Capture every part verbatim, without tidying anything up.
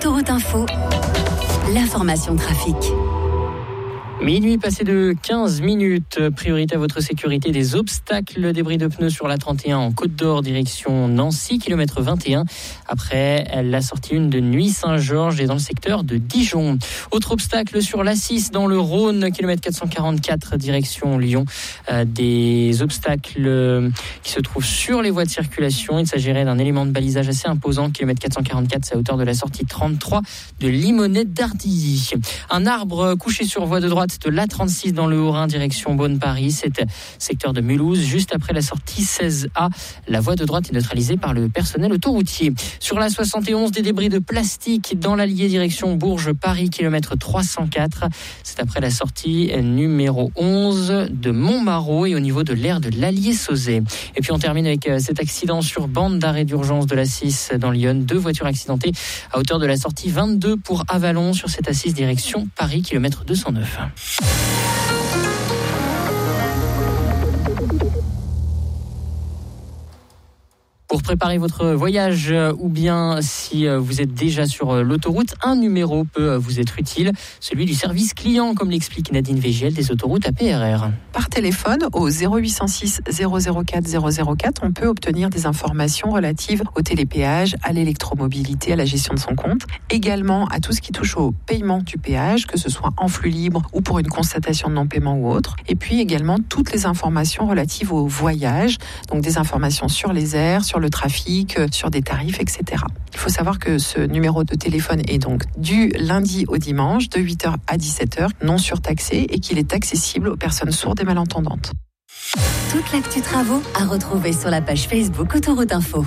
Autoroute Info, l'information trafic. Minuit passé de quinze minutes, priorité à votre sécurité, des obstacles, débris de pneus sur la trente et un en Côte d'Or, direction Nancy, kilomètre vingt et un. Après la sortie une de Nuit-Saint-Georges et dans le secteur de Dijon. Autre obstacle sur l'A six dans le Rhône, kilomètre quatre cent quarante-quatre, direction Lyon. Euh, des obstacles qui se trouvent sur les voies de circulation. Il s'agirait d'un élément de balisage assez imposant, kilomètre quatre cent quarante-quatre, c'est à hauteur de la sortie trente-trois de Limonette d'Ardilly. Un arbre couché sur voie de droite de l'A trente-six dans le Haut-Rhin, direction Beaune-Paris, c'est secteur de Mulhouse, juste après la sortie seize A. La voie de droite est neutralisée par le personnel autoroutier. Sur la soixante et onze, des débris de plastique dans l'Allier, direction Bourges-Paris, kilomètre trois cent quatre. C'est après la sortie numéro onze de Montmarault et au niveau de l'aire de l'Allier-Sauzet. Et puis on termine avec cet accident sur bande d'arrêt d'urgence de l'A six dans Lyon. Deux voitures accidentées à hauteur de la sortie vingt-deux pour Avalon sur cette A six direction Paris, kilomètre deux cent neuf. Pour préparer votre voyage ou bien si vous êtes déjà sur l'autoroute, un numéro peut vous être utile, celui du service client, comme l'explique Nadine Végiel des autoroutes A P R R. Par téléphone, au zéro huit cent six zéro zéro quatre zéro zéro quatre, on peut obtenir des informations relatives au télépéage, à l'électromobilité, à la gestion de son compte, également à tout ce qui touche au paiement du péage, que ce soit en flux libre ou pour une constatation de non-paiement ou autre, et puis également toutes les informations relatives au voyage, donc des informations sur les aires, sur le trafic, sur des tarifs, et cetera. Il faut savoir que ce numéro de téléphone est donc du lundi au dimanche, de huit heures à dix-sept heures, non surtaxé et qu'il est accessible aux personnes sourdes et malentendantes. Toute l'actu travaux à retrouver sur la page Facebook Autoroute Info.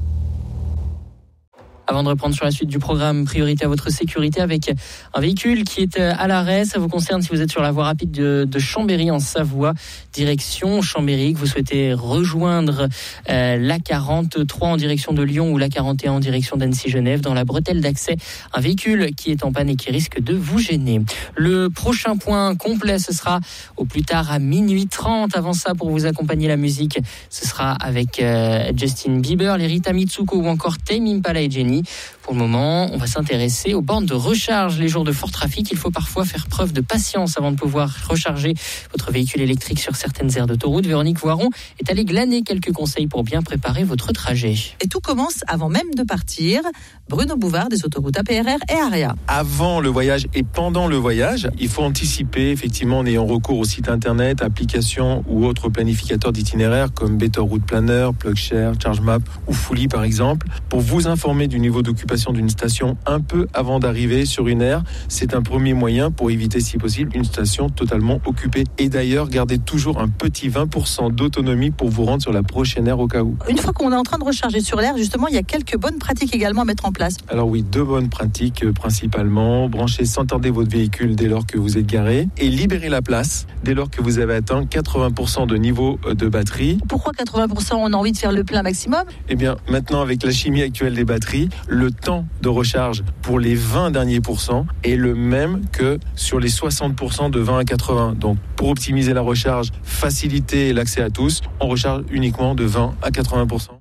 Avant de reprendre sur la suite du programme, priorité à votre sécurité avec un véhicule qui est à l'arrêt. Ça vous concerne si vous êtes sur la voie rapide de, de Chambéry en Savoie, direction Chambéry, que vous souhaitez rejoindre euh, l'A quarante-trois en direction de Lyon ou l'A quarante et un en direction d'Annecy-Genève. Dans la bretelle d'accès, un véhicule qui est en panne et qui risque de vous gêner. Le prochain point complet, ce sera au plus tard à minuit trente. Avant ça, pour vous accompagner la musique, ce sera avec euh, Justin Bieber, les Rita Mitsuko ou encore Tame Impala et Jenny. Pour le moment, on va s'intéresser aux bornes de recharge. Les jours de fort trafic, il faut parfois faire preuve de patience avant de pouvoir recharger votre véhicule électrique sur certaines aires d'autoroute. Véronique Voiron est allée glaner quelques conseils pour bien préparer votre trajet. Et tout commence avant même de partir. Bruno Bouvard des autoroutes A P R R et AREA. Avant le voyage et pendant le voyage, il faut anticiper effectivement en ayant recours au site internet, applications ou autres planificateurs d'itinéraires comme Better Route Planner, PlugShare, ChargeMap ou Fully par exemple, pour vous informer du niveau d'occupation d'une station un peu avant d'arriver sur une aire. C'est un premier moyen pour éviter si possible une station totalement occupée. Et d'ailleurs, gardez toujours un petit vingt pour cent d'autonomie pour vous rendre sur la prochaine aire au cas où. Une fois qu'on est en train de recharger sur l'aire, justement, il y a quelques bonnes pratiques également à mettre en place. Alors oui, deux bonnes pratiques euh, principalement. Branchez sans tarder votre véhicule dès lors que vous êtes garé et libérez la place dès lors que vous avez atteint quatre-vingts pour cent de niveau de batterie. Pourquoi quatre-vingts pour cent? On a envie de faire le plein maximum? Eh bien, maintenant, avec la chimie actuelle des batteries, le temps de recharge pour les vingt derniers pourcents est le même que sur les soixante pour cent de vingt à quatre-vingts. Donc, pour optimiser la recharge, faciliter l'accès à tous, on recharge uniquement de vingt à quatre-vingts pour cent.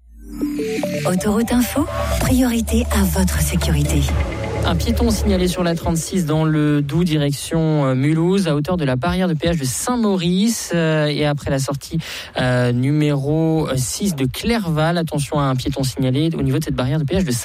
Autoroute Info, priorité à votre sécurité. Un piéton signalé sur la trente-six dans le Doubs, direction Mulhouse, à hauteur de la barrière de péage de Saint-Maurice. Euh, et après la sortie euh, numéro six de Clerval, attention à un piéton signalé au niveau de cette barrière de péage de Saint-Maurice.